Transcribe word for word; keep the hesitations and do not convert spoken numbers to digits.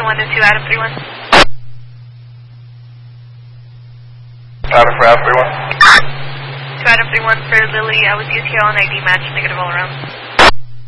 one to two, Adam three one. Adam for Adam three one. two Adam three one for Lily, I was U T L and I D match, negative all around.